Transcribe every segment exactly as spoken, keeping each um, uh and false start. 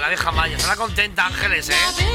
la abeja maya. Estará contenta, Ángeles, ¿eh?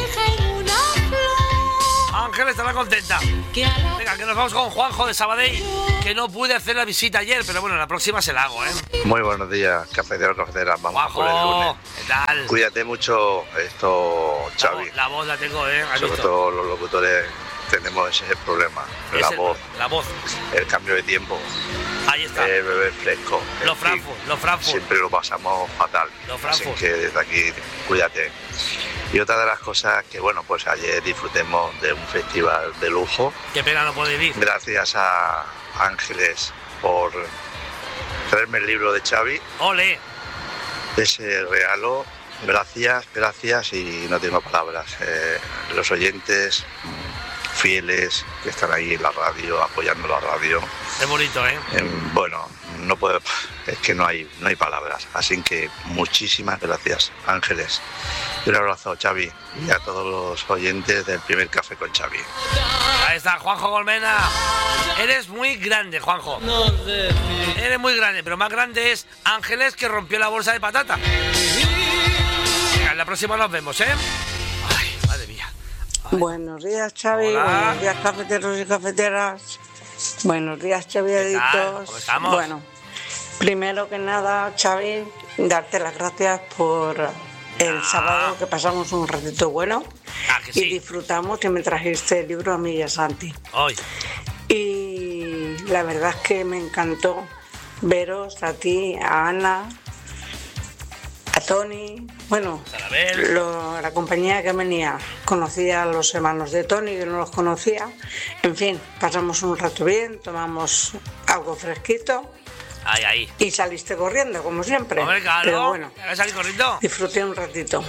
Ángeles estará contenta. Venga, que nos vamos con Juanjo de Sabadell, que no pude hacer la visita ayer, pero bueno, la próxima se la hago, ¿eh? Muy buenos días, cafeteros, cafeteras. Vamos Juanjo, por el lunes. ¿qué tal? Cuídate mucho, esto, Xavi. La, la voz la tengo, ¿eh? Sobre visto? todo los locutores tenemos ese problema. La Ese, voz. La voz. El cambio de tiempo. Ahí está. El beber fresco. Los Frankfurt, los Frankfurt. Siempre lo pasamos fatal. Los Así Frankfurt. que desde aquí, cuídate. Y otra de las cosas que, bueno, pues ayer disfrutemos de un festival de lujo. Qué pena no poder ir. Gracias a Ángeles por traerme el libro de Xavi. ¡Ole! Ese regalo. Gracias, gracias y no tengo palabras. Eh, los oyentes fieles que están ahí en la radio, apoyando la radio. Es bonito, ¿eh? Eh, bueno, no puedo, es que no hay, no hay palabras. Así que muchísimas gracias, Ángeles. Y un abrazo, Xavi, y a todos los oyentes del primer café con Xavi. Ahí está, Juanjo Colmena. Eres muy grande, Juanjo. Eres muy grande, pero más grande es Ángeles, que rompió la bolsa de patata. Venga, en la próxima nos vemos, ¿eh? Ay, madre mía. Ay. Buenos días, Xavi. Hola. Buenos días, cafeteros y cafeteras. Buenos días, Xaviaditos. ¿Cómo estamos? Bueno, primero que nada, Xavi, darte las gracias por el Ah. sábado que pasamos un ratito bueno Ah, que y sí. disfrutamos y me trajiste el libro a mí y a Santi. Hoy. Y la verdad es que me encantó veros a ti, a Ana, a Tony, bueno, Sarabel. lo- la compañía que venía. Conocía a los hermanos de Tony, que no los conocía. En fin, pasamos un rato bien, tomamos algo fresquito Ahí, ahí. y saliste corriendo, como siempre. Hombre, claro. Pero bueno, ¿Vas a salir corriendo? disfruté un ratito.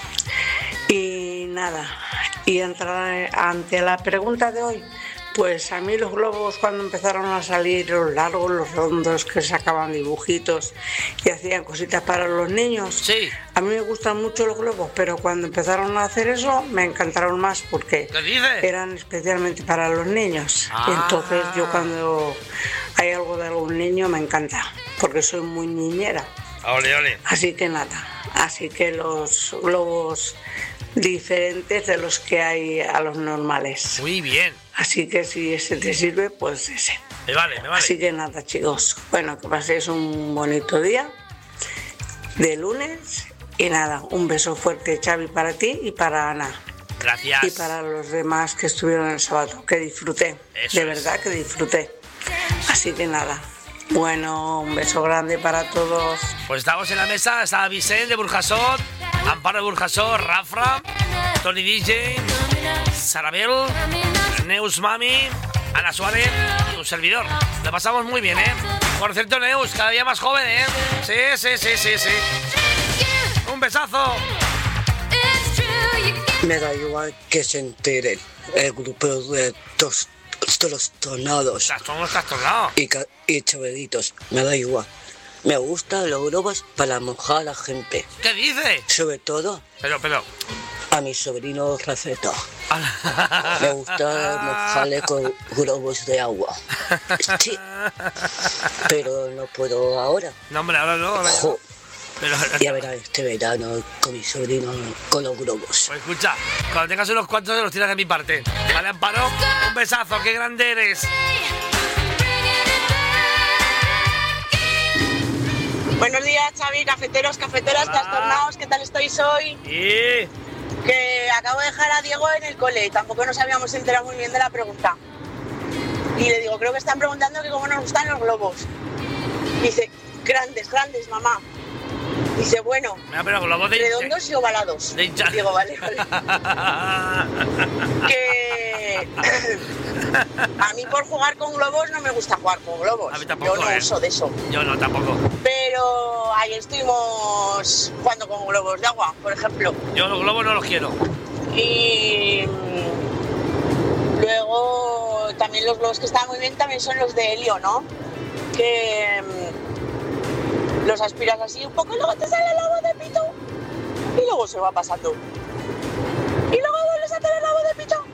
Y nada, y entrar ante la pregunta de hoy, pues a mí los globos, cuando empezaron a salir los largos, los rondos, que sacaban dibujitos y hacían cositas para los niños, Sí. a mí me gustan mucho los globos, pero cuando empezaron a hacer eso me encantaron más porque ¿Qué dices? eran especialmente para los niños. Ah. Y entonces yo, cuando hay algo de algún niño, me encanta, porque soy muy niñera. Ole, ole. Así que nada, así que los globos diferentes de los que hay a los normales. Muy bien. Así que si ese te sirve, pues ese. Me vale, me vale. Así que nada, chicos. Bueno, que paséis un bonito día de lunes. Y nada, un beso fuerte, Xavi, para ti y para Ana. Gracias. Y para los demás que estuvieron el sábado, que disfruté. Eso de es. verdad que disfruté. Así que nada. Bueno, un beso grande para todos. Pues estamos en la mesa, está Vicente de Burjasot, Amparo de Burjasot, Rafra, Tony D J, Sarabel, Neus Mami, Ana Suárez y un servidor. Lo pasamos muy bien, ¿eh? Por cierto, Neus, cada día más joven, ¿eh? Sí, sí, sí, sí, sí. Un besazo. Me da igual que se enteren el grupo de tos, los tonados Son los trastornados. y, ca- y chavalitos. Me da igual. Me gustan los globos para mojar a la gente. ¿Qué dices? Sobre todo Pero, pero... a mi sobrino Rafeta. Me gusta mojarle con globos de agua. Sí, pero no puedo ahora. No, hombre, ahora no. Ahora ya no. Jo, Pero, ya verás este verano con mi sobrino con los globos. pues escucha, cuando tengas unos cuantos, los tiras de mi parte. ¿Vale, Amparo? Un besazo, qué grande eres. Buenos días, Xavi, cafeteros, cafeteras, Hola. trastornados, ¿qué tal estáis hoy? Y... Que acabo de dejar a Diego en el cole, tampoco nos habíamos enterado muy bien de la pregunta. Y le digo, creo que están preguntando que cómo nos gustan los globos. Dice, grandes, grandes, mamá. Dice, bueno, Mira, pero globos de... redondos y ovalados. de hincha- Digo, vale, vale. Que a mí por jugar con globos no me gusta jugar con globos. A mí tampoco, Yo no ¿eh? uso de eso. Yo no, tampoco. Pero ayer estuvimos jugando con globos de agua, por ejemplo. Yo los globos no los quiero. Y mm, luego también los globos que están muy bien también son los de helio, ¿no? Que mm, los aspiras así un poco y luego te sale el agua de pito y luego se va pasando. Y luego vuelves a tener el agua de pito.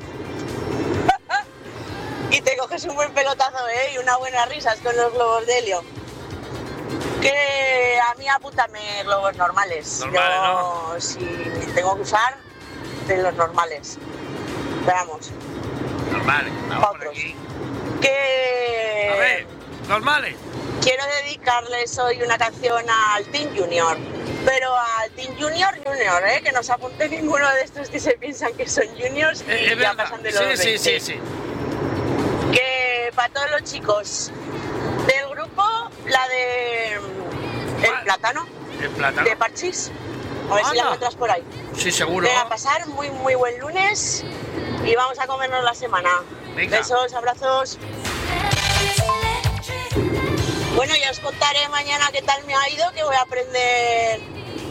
Y te coges un buen pelotazo, ¿eh? Y unas buenas risas con los globos de helio. Que a mí apúntame globos normales. Normales, Yo, ¿no? si tengo que usar, de los normales. Veamos. Normales, vamos por Otros. aquí. Que... A ver, normales. Quiero dedicarles hoy una canción al Team Junior. Pero al Team Junior Junior, ¿eh? Que no se apunte ninguno de estos que se piensan que son juniors y Eh, es ya verdad. pasan de los Sí, sí, veinte. sí, sí. Que para todos los chicos del grupo, la de mm, El ¿Cuál? Plátano, El plátano. de Parchís. A ver si la Anda. encuentras por ahí. Sí, seguro. Venga, a pasar muy, muy buen lunes y vamos a comernos la semana. Venga. Besos, abrazos. Bueno, ya os contaré mañana qué tal me ha ido, que voy a aprender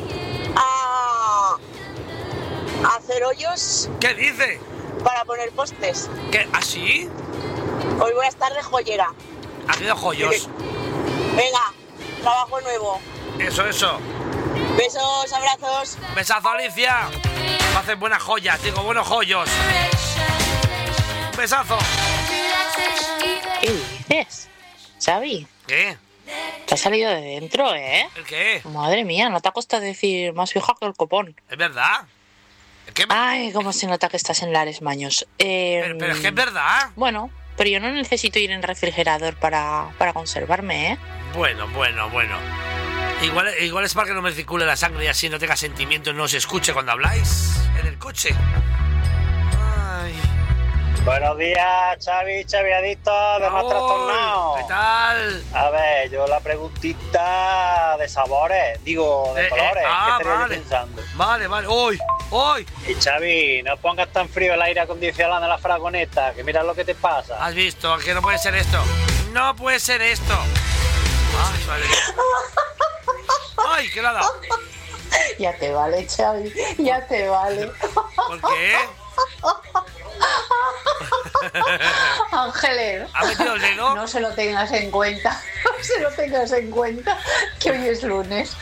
a, a hacer hoyos ¿Qué dice? para poner postes. ¿Qué? ¿Así? Hoy voy a estar de joyera. Haciendo joyos. Venga, trabajo nuevo. Eso, eso. Besos, abrazos. Besazo, Alicia. Hacen buenas joyas, digo, buenos joyos. Un besazo. ¿Qué dices? Xavi, ¿Qué? te has salido de dentro, ¿eh? ¿El qué? Madre mía, no te ha costado decir más fija que el copón. ¿Es verdad? ¿El qué? Ay, cómo se nota que estás en Lares Maños. Eh, Pero, pero es que es verdad. Bueno, pero yo no necesito ir en refrigerador para, para conservarme, ¿eh? Bueno, bueno, bueno. Igual, igual es para que no me circule la sangre y así no tenga sentimiento y no se escuche cuando habláis en el coche. Ay. Buenos días, Xavi, Xavi Adicto, de más Raúl, trastornado. ¿qué tal? A ver, yo la preguntita de sabores, digo, de Eh, eh, colores, ah, ¿qué estaría yo vale. pensando? Vale, vale. ¡Uy! ¡Uy! Y Xavi, no pongas tan frío el aire acondicionado en la fragoneta, que mira lo que te pasa. ¿Has visto? Que no puede ser esto. No puede ser esto. Ay, vale. Ay, ¿qué le ha dado? Ya te vale, Xavi, ya te vale. ¿Por qué? Ángeles, ¿Ha metido el dedo? no se lo tengas en cuenta, no se lo tengas en cuenta, que hoy es lunes.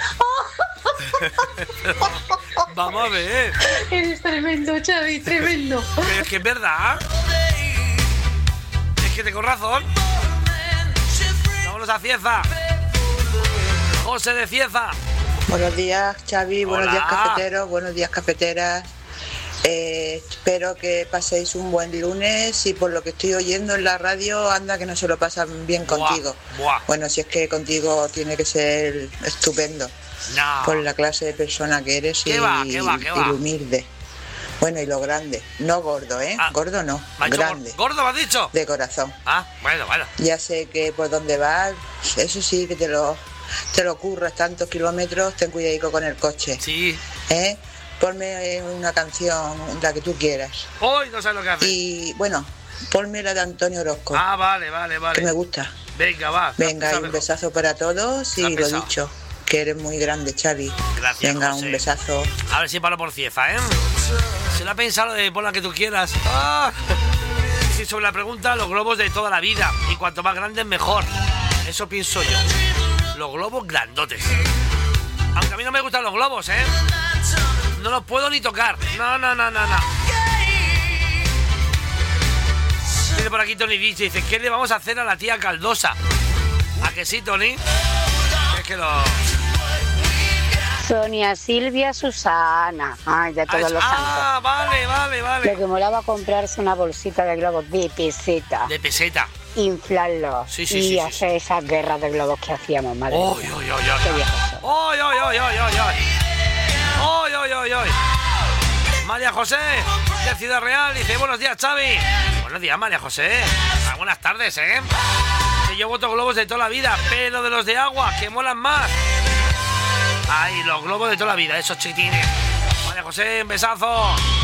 Vamos a ver. Eres tremendo, Xavi, tremendo. Pero es que es verdad. Es que tengo razón. Vámonos a Cieza. José de Cieza. Buenos días, Xavi, buenos Hola. días, cafeteros, buenos días, cafeteras. Eh, espero que paséis un buen lunes y por lo que estoy oyendo en la radio, anda que no se lo pasan bien Buah, contigo. buah. Bueno, si es que contigo tiene que ser estupendo, No. por la clase de persona que eres y, ¿Qué va, qué va, qué y va? lo humilde. Bueno, y lo grande, no gordo, ¿eh? Ah, gordo no, ¿Me ha dicho grande, gor- ¿Gordo me has dicho? de corazón. Ah, bueno, bueno. Ya sé que por donde vas, eso sí que te lo, te lo curras tantos kilómetros, ten cuidadico con el coche. Sí. ¿Eh? Ponme una canción, la que tú quieras. Hoy no sabes lo que hace. Y bueno, ponme la de Antonio Orozco, Ah, vale, vale, que vale. me gusta. Venga, va. Venga, y un Sabe- besazo para todos Me ha y lo pesado. dicho, que eres muy grande, Xavi. Gracias, Venga, José. un besazo. A ver si paro por Cieza, ¿eh? Se lo ha pensado de pon la que tú quieras. Ah. Sí, sobre la pregunta, los globos de toda la vida. Y cuanto más grandes, mejor. Eso pienso yo. Los globos grandotes. Aunque a mí no me gustan los globos, ¿eh? No los puedo ni tocar. No, no, no, no, no. Dice por aquí Tony Dice, dice, ¿qué le vamos a hacer a la tía Caldosa? ¿A que sí, Tony? Es que lo... Sonia, Silvia, Susana. Ay, de todos los santos. Ah, vale, vale, Lo vale. que molaba comprarse una bolsita de globos de peseta, De peseta. inflarlos Sí, sí, y sí, sí, hacer esas guerras de globos que hacíamos, madre ¡Oy, mía. oy, oy, Qué oy! viejo soy. ¡Oy, oy, oy, oy, oy, oy! ¡Oy, oy, oy, oy! María José, de Ciudad Real, dice, buenos días, Xavi. Buenos días, María José. Ah, buenas tardes, ¿eh? Que yo voto globos de toda la vida, pero de los de agua, que molan más. Ay, los globos de toda la vida, esos chiquitines. María José, un besazo.